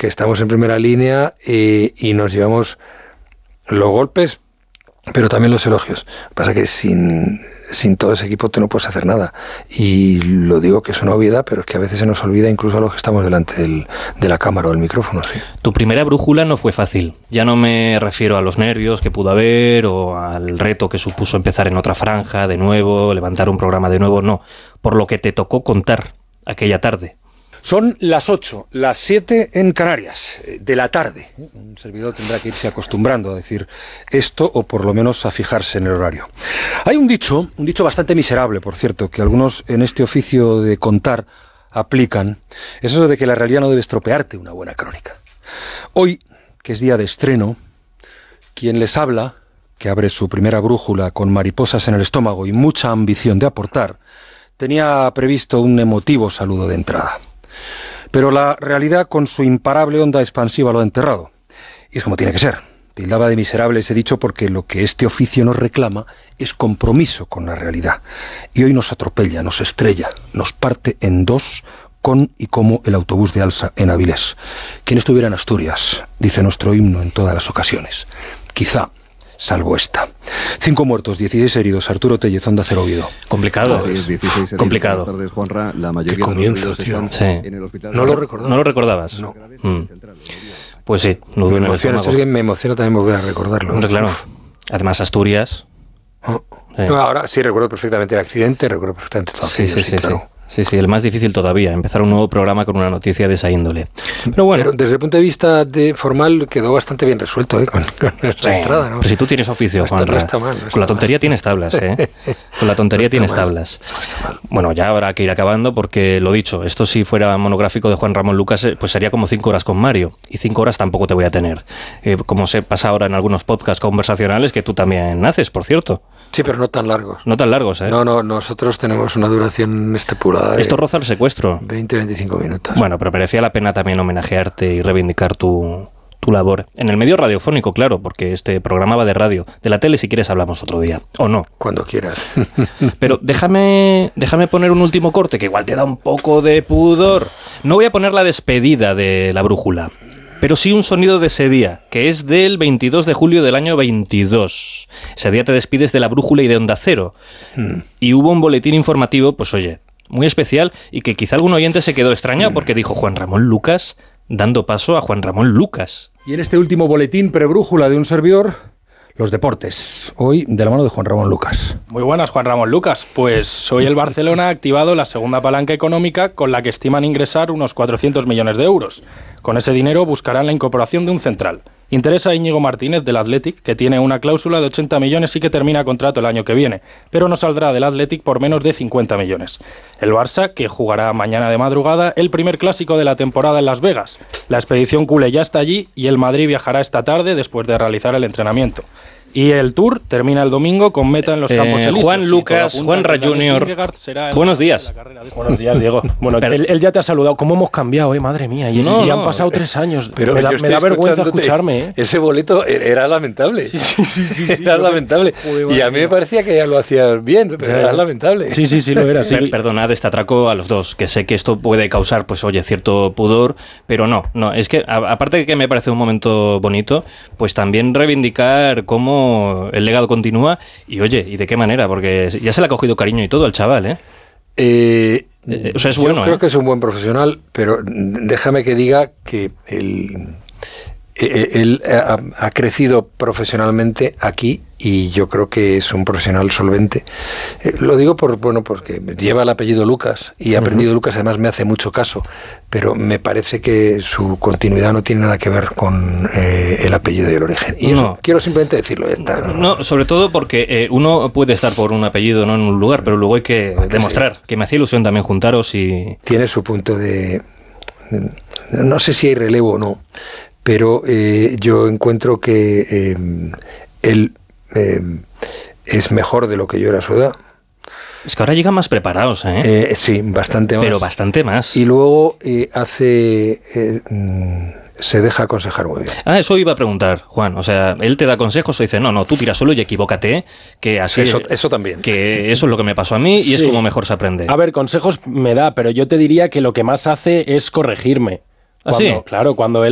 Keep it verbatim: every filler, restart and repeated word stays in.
que estamos en primera línea eh, y nos llevamos los golpes, pero también los elogios. Lo que pasa es que sin, sin todo ese equipo tú no puedes hacer nada. Y lo digo que es una obviedad, pero es que a veces se nos olvida incluso a los que estamos delante del, de la cámara o del micrófono. ¿Sí? Tu primera brújula no fue fácil. Ya no me refiero a los nervios que pudo haber o al reto que supuso empezar en otra franja de nuevo, levantar un programa de nuevo, no. Por lo que te tocó contar aquella tarde. Son las ocho, las siete en Canarias, de la tarde. Un servidor tendrá que irse acostumbrando a decir esto o por lo menos a fijarse en el horario. Hay un dicho, un dicho bastante miserable, por cierto, que algunos en este oficio de contar aplican. Es eso de que la realidad no debe estropearte una buena crónica. Hoy, que es día de estreno, quien les habla, que abre su primera brújula con mariposas en el estómago y mucha ambición de aportar, tenía previsto un emotivo saludo de entrada. Pero la realidad con su imparable onda expansiva lo ha enterrado. Y es como tiene que ser. Tildaba de miserable ese dicho porque lo que este oficio nos reclama es compromiso con la realidad. Y hoy nos atropella, nos estrella, nos parte en dos con y como el autobús de Alsa en Avilés. Quien estuviera en Asturias, dice nuestro himno en todas las ocasiones. Quizá, salvo esta. Cinco muertos, dieciséis heridos. Arturo Tellez, Onda Cero Oviedo. Complicado. dieciséis Complicado. Tardes, Juanra. La mayoría Qué comienzo, tío. Sí. En el hospital. No lo recordaba. ¿No lo recordabas? No. Mm. Pues sí, no Me duele en el emociona, esto estómago. es que me emociona también volver a recordarlo. Hombre, claro. Uf. Además, Asturias. Oh. Sí. No, ahora sí recuerdo perfectamente el accidente, recuerdo perfectamente todo Sí, aquello, sí, sí, claro. sí. Sí, sí, el más difícil todavía, empezar un nuevo programa con una noticia de esa índole. Pero bueno. Pero desde el punto de vista de formal quedó bastante bien resuelto, ¿eh? Con, con esa Sí, entrada, ¿no? pero si tú tienes oficio, No está- Juanra, no está mal, no con está la tontería mal. tienes tablas, ¿eh? Con la tontería No está tienes mal, tablas. no está mal. Bueno, ya habrá que ir acabando porque, lo dicho, esto si fuera monográfico de Juan Ramón Lucas, eh, pues sería como cinco horas con Mario. Y cinco horas tampoco te voy a tener. Eh, como se pasa ahora en algunos podcasts conversacionales que tú también haces, por cierto. Sí, pero no tan largos. No tan largos, ¿eh? No, no, nosotros tenemos una duración estipulada de Esto roza el secuestro. veinte a veinticinco minutos. Bueno, pero merecía la pena también homenajearte y reivindicar tu, tu labor. En el medio radiofónico, claro, porque este programa va de radio. De la tele, si quieres, hablamos otro día. ¿O no? Cuando quieras. Pero déjame, déjame poner un último corte, que igual te da un poco de pudor. No voy a poner la despedida de la brújula, pero sí un sonido de ese día, que es del veintidós de julio del año veintidós. Ese día te despides de la brújula y de Onda Cero. Hmm. Y hubo un boletín informativo, pues oye, muy especial, y que quizá algún oyente se quedó extrañado porque dijo Juan Ramón Lucas, dando paso a Juan Ramón Lucas. Y en este último boletín prebrújula de un servidor, los deportes. Hoy de la mano de Juan Ramón Lucas. Muy buenas, Juan Ramón Lucas. Pues hoy el Barcelona ha activado la segunda palanca económica con la que estiman ingresar unos cuatrocientos millones de euros. Con ese dinero buscarán la incorporación de un central. Interesa a Íñigo Martínez del Athletic, que tiene una cláusula de ochenta millones y que termina contrato el año que viene, pero no saldrá del Athletic por menos de cincuenta millones. El Barça, que jugará mañana de madrugada el primer clásico de la temporada en Las Vegas. La expedición culé ya está allí y el Madrid viajará esta tarde después de realizar el entrenamiento. Y el Tour termina el domingo con meta en los Eh, Campos Elíseos. Juan Y Lucas, todo apunta Juanra a que David junior Vingegaard será el Buenos ganador días. de la carrera de- Buenos días, Diego. Bueno, Pero- él, él ya te ha saludado. ¿Cómo hemos cambiado, eh? Madre mía. Y, No, y no. han pasado tres años. Pero me da, yo me estoy da vergüenza escuchándote. escucharme, ¿eh? Ese boleto era lamentable. Sí, sí, sí, sí, sí. Era Yo- lamentable. Joder, Y a mí me parecía que ya lo hacías bien, pero Ya, era ya. lamentable. Sí, sí, sí, lo era. Sí. Per- Perdonad este atraco a los dos, que sé que esto puede causar, pues oye, cierto pudor, pero no, no, es que a- aparte de que me parece un momento bonito, pues también reivindicar cómo el legado continúa y oye, y de qué manera, porque ya se le ha cogido cariño y todo al chaval, ¿eh? Eh, Eh, o sea, es yo bueno, creo ¿eh? que es un buen profesional, pero déjame que diga que él, él- él ha, ha crecido profesionalmente aquí y yo creo que es un profesional solvente. Eh, lo digo por bueno, pues que lleva el apellido Lucas y ha aprendido Lucas, además me hace mucho caso, pero me parece que su continuidad no tiene nada que ver con eh, el apellido y el origen. Y eso, No. quiero simplemente decirlo. Ya está. No, sobre todo porque eh, uno puede estar por un apellido, no en un lugar, pero luego hay que demostrar, que me hacía ilusión también juntaros y... Tiene su punto de... No sé si hay relevo o no, pero eh, yo encuentro que eh, él eh, es mejor de lo que yo era a su edad. Es que ahora llegan más preparados, ¿eh? Eh, sí, bastante más. Pero bastante más. Y luego eh, hace... eh, mm, se deja aconsejar muy bien. Ah, eso iba a preguntar, Juan. O sea, él te da consejos o dice, no, no, tú tira solo y equivócate, que así... Eso, eso también. Que eso es lo que me pasó a mí y es Sí. como mejor se aprende. A ver, consejos me da, pero yo te diría que lo que más hace es corregirme. ¿Ah, Cuando- sí? Claro, cuando él